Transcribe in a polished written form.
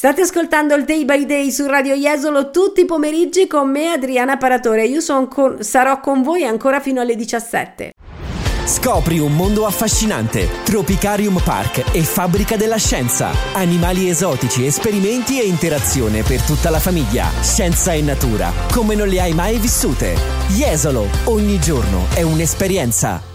State ascoltando il Day by Day su Radio Jesolo tutti i pomeriggi con me, Adriana Paratore. Io sarò con voi ancora fino alle 17. Scopri un mondo affascinante. Tropicarium Park e Fabbrica della Scienza. Animali esotici, esperimenti e interazione per tutta la famiglia. Scienza e natura, come non le hai mai vissute. Jesolo, ogni giorno è un'esperienza.